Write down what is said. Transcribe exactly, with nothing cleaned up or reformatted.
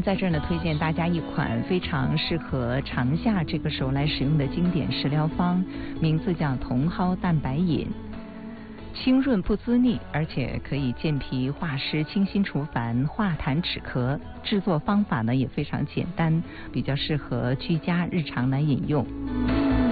在这儿呢，推荐大家一款非常适合长夏这个时候来使用的经典食疗方，名字叫茼蒿蛋白饮。清润不滋腻，而且可以健脾化湿、清心除烦、化痰止咳。制作方法呢也非常简单，比较适合居家日常来饮用。